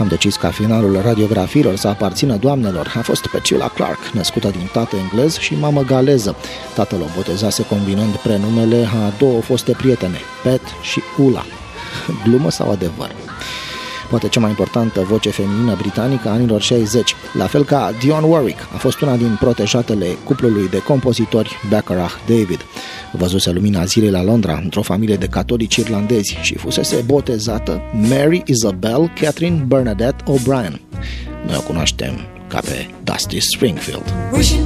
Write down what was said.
Am decis ca finalul radiografiilor să aparțină doamnelor. A fost Petula Clark, născută din tată englez și mamă galeză. Tatăl o botezase combinând prenumele a două foste prietene, Pet și Ula. Glumă sau adevăr? Poate cea mai importantă voce feminină britanică a anilor 60, la fel ca Dionne Warwick, a fost una din protejatele cuplului de compozitori Bacharach David. Văzuse lumina zilei la Londra, într-o familie de catolici irlandezi și fusese botezată Mary Isabel Catherine Bernadette O'Brien. Noi o cunoaștem ca pe Dusty Springfield.